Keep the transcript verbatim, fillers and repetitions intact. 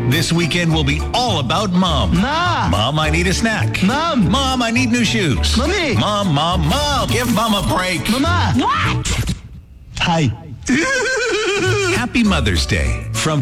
This weekend will be all about Mom. Ma! Mom, I need a snack. Mom! Mom, I need new shoes. Mommy! Mom, Mom, Mom, give Mom a break. Mama! What? Hi. Happy Mother's Day.